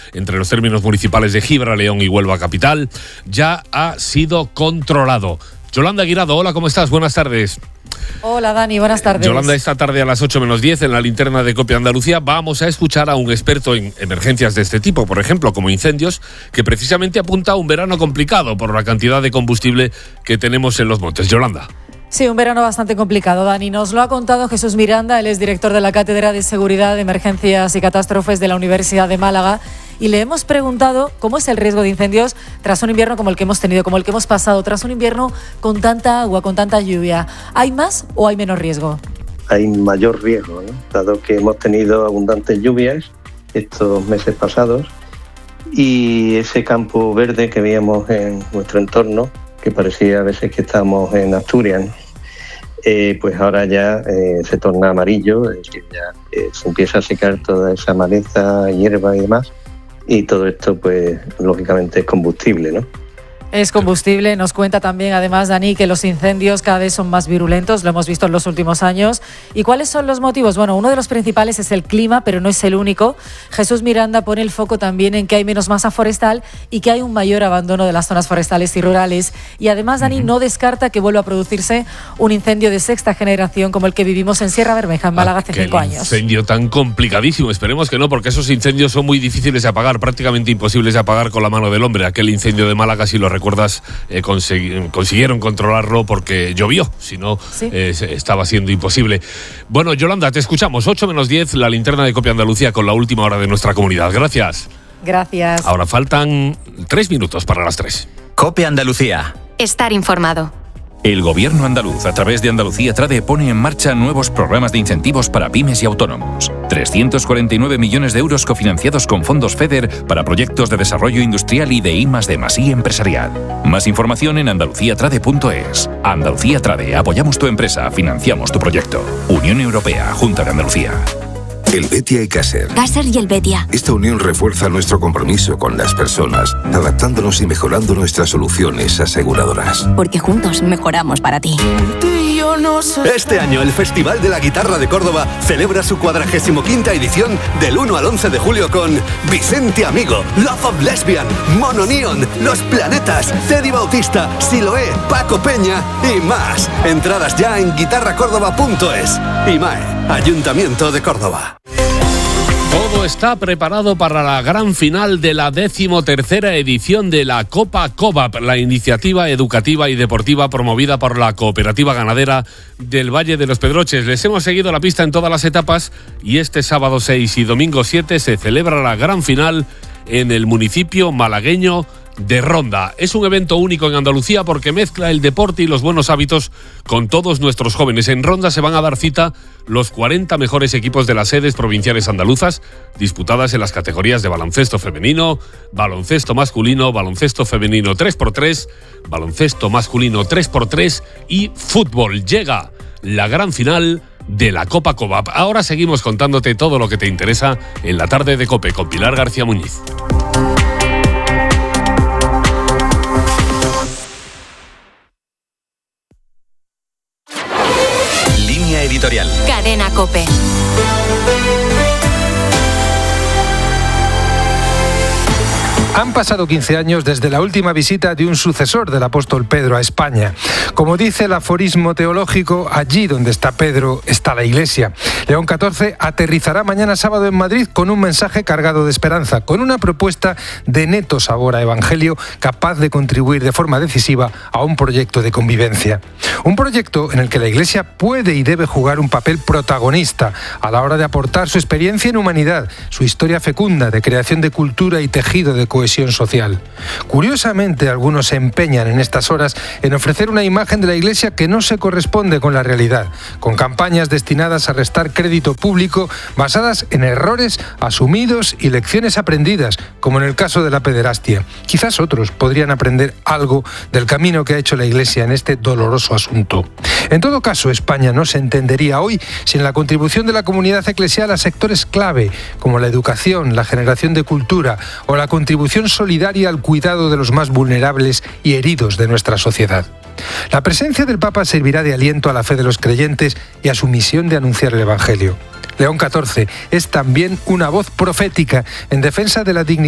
entre los términos municipales de Gibra, León y Huelva capital, ya ha sido controlado. Yolanda Guirado, hola, ¿cómo estás? Buenas tardes. Hola Dani, buenas tardes. Yolanda, esta tarde a las 8 menos 10 en la linterna de COPE Andalucía vamos a escuchar a un experto en emergencias de este tipo, por ejemplo, como incendios, que precisamente apunta a un verano complicado por la cantidad de combustible que tenemos en los montes. Yolanda. Sí, un verano bastante complicado, Dani. Nos lo ha contado Jesús Miranda, él es director de la Cátedra de Seguridad, Emergencias y Catástrofes de la Universidad de Málaga. Y le hemos preguntado cómo es el riesgo de incendios tras un invierno como el que hemos tenido, como el que hemos pasado, tras un invierno con tanta agua, con tanta lluvia. ¿Hay más o hay menos riesgo? Hay mayor riesgo, ¿no? Dado que hemos tenido abundantes lluvias estos meses pasados y ese campo verde que veíamos en nuestro entorno, que parecía a veces que estábamos en Asturias, ¿no? Pues ahora ya se torna amarillo, es decir, ya se empieza a secar toda esa maleza, hierba y demás, y todo esto pues lógicamente es combustible, ¿no? Es combustible. Nos cuenta también, además, Dani, que los incendios cada vez son más virulentos, lo hemos visto en los últimos años. ¿Y cuáles son los motivos? Bueno, uno de los principales es el clima, pero no es el único. Jesús Miranda pone el foco también en que hay menos masa forestal y que hay un mayor abandono de las zonas forestales y rurales. Y además, Dani, no descarta que vuelva a producirse un incendio de sexta generación como el que vivimos en Sierra Bermeja, en Málaga, hace 5 años. Incendio tan complicadísimo. Esperemos que no, porque esos incendios son muy difíciles de apagar, prácticamente imposibles de apagar con la mano del hombre. Aquel incendio de Málaga, si lo recuerdas, consiguieron controlarlo porque llovió, si no, sí, estaba siendo imposible. Bueno, Yolanda, te escuchamos. 8 menos 10, la linterna de COPE Andalucía con la última hora de nuestra comunidad. Gracias. Gracias. Ahora faltan 3 minutos para las 3. COPE Andalucía. Estar informado. El Gobierno andaluz, a través de Andalucía Trade, pone en marcha nuevos programas de incentivos para pymes y autónomos. 349 millones de euros cofinanciados con fondos FEDER para proyectos de desarrollo industrial y de I+D+I empresarial. Más información en andaluciatrade.es. Andalucía Trade, apoyamos tu empresa, financiamos tu proyecto. Unión Europea, Junta de Andalucía. El Betia y Caser. Caser y el Betia. Esta unión refuerza nuestro compromiso con las personas, adaptándonos y mejorando nuestras soluciones aseguradoras. Porque juntos mejoramos para ti. Este año el Festival de la Guitarra de Córdoba celebra su 45ª edición del 1 al 11 de julio con Vicente Amigo, Love of Lesbian, Mono Neon, Los Planetas, Teddy Bautista, Siloé, Paco Peña y más. Entradas ya en guitarracórdoba.es. IMAE, Ayuntamiento de Córdoba. Todo está preparado para la gran final de la 13ª edición de la Copa COVAP, la iniciativa educativa y deportiva promovida por la Cooperativa Ganadera del Valle de los Pedroches. Les hemos seguido la pista en todas las etapas y este sábado 6 y domingo 7 se celebra la gran final en el municipio malagueño de Ronda. Es un evento único en Andalucía porque mezcla el deporte y los buenos hábitos con todos nuestros jóvenes. En Ronda se van a dar cita los 40 mejores equipos de las sedes provinciales andaluzas, disputadas en las categorías de baloncesto femenino, baloncesto masculino, baloncesto femenino 3x3, baloncesto masculino 3x3 y fútbol. Llega la gran final de la Copa COVAP. Ahora seguimos contándote todo lo que te interesa en la tarde de COPE con Pilar García Muñiz. Editorial. Cadena COPE. Han pasado 15 años desde la última visita de un sucesor del apóstol Pedro a España. Como dice el aforismo teológico, allí donde está Pedro está la Iglesia. León XIV aterrizará mañana sábado en Madrid con un mensaje cargado de esperanza, con una propuesta de neto sabor a evangelio capaz de contribuir de forma decisiva a un proyecto de convivencia. Un proyecto en el que la Iglesia puede y debe jugar un papel protagonista a la hora de aportar su experiencia en humanidad, su historia fecunda de creación de cultura y tejido de cohesión social. Curiosamente, algunos se empeñan en estas horas en ofrecer una imagen de la Iglesia que no se corresponde con la realidad, con campañas destinadas a restar crédito público basadas en errores asumidos y lecciones aprendidas, como en el caso de la pederastia. Quizás otros podrían aprender algo del camino que ha hecho la Iglesia en este doloroso asunto. En todo caso, España no se entendería hoy sin la contribución de la comunidad eclesial a sectores clave, como la educación, la generación de cultura o la contribución solidaria al cuidado de los más vulnerables y heridos de nuestra sociedad. La presencia del Papa servirá de aliento a la fe de los creyentes y a su misión de anunciar el Evangelio. León XIV es también una voz profética en defensa de la dignidad